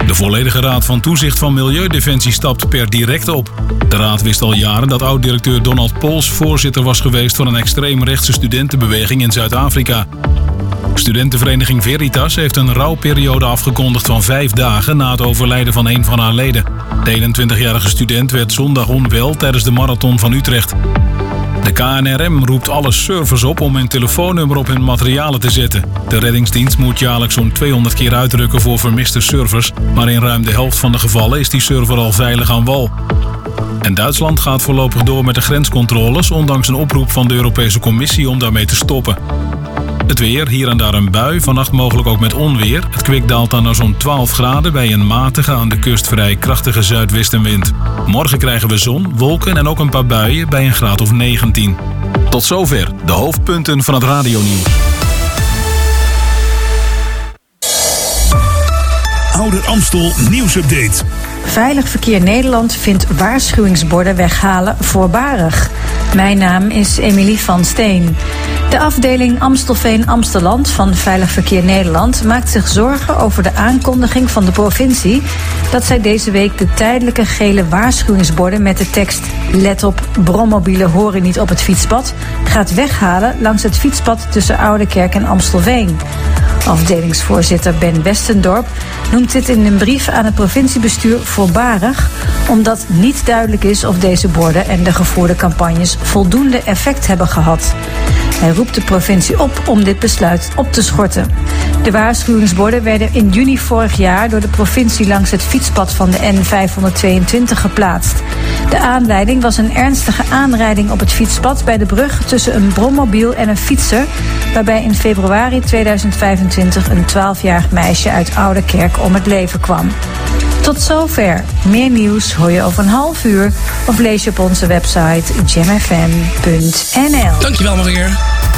De volledige raad van toezicht van Milieudefensie stapt per direct op. De raad wist al jaren dat oud-directeur Donald Pols voorzitter was geweest van een extreemrechtse studentenbeweging in Zuid-Afrika. Studentenvereniging Veritas heeft een rouwperiode afgekondigd van 5 dagen na het overlijden van een van haar leden. De 21-jarige student werd zondag onwel tijdens de marathon van Utrecht. De KNRM roept alle servers op om hun telefoonnummer op hun materialen te zetten. De reddingsdienst moet jaarlijks zo'n 200 keer uitrukken voor vermiste servers, maar in ruim de helft van de gevallen is die server al veilig aan wal. En Duitsland gaat voorlopig door met de grenscontroles, ondanks een oproep van de Europese Commissie om daarmee te stoppen. Het weer, hier en daar een bui, vannacht mogelijk ook met onweer. Het kwik daalt dan naar zo'n 12 graden bij een matige, aan de kust vrij krachtige zuidwestenwind. Morgen krijgen we zon, wolken en ook een paar buien bij een graad of 19. Tot zover de hoofdpunten van het radionieuws. Ouder Amstel nieuwsupdate. Veilig Verkeer Nederland vindt waarschuwingsborden weghalen voorbarig. Mijn naam is Emilie van Steen. De afdeling Amstelveen-Amsteland van Veilig Verkeer Nederland maakt zich zorgen over de aankondiging van de provincie dat zij deze week de tijdelijke gele waarschuwingsborden met de tekst "Let op, brommobielen horen niet op het fietspad" gaat weghalen langs het fietspad tussen Oudekerk en Amstelveen. Afdelingsvoorzitter Ben Westendorp noemt dit in een brief aan het provinciebestuur voorbarig, omdat niet duidelijk is of deze borden en de gevoerde campagnes voldoende effect hebben gehad. Hij roept de provincie op om dit besluit op te schorten. De waarschuwingsborden werden in juni vorig jaar door de provincie langs het fietspad van de N522 geplaatst. De aanleiding was een ernstige aanrijding op het fietspad bij de brug tussen een brommobiel en een fietser, waarbij in februari 2025 een 12-jarig meisje uit Oudekerk om het leven kwam. Tot zover. Meer nieuws hoor je over een half uur of lees je op onze website jamfm.nl. Dankjewel Maria.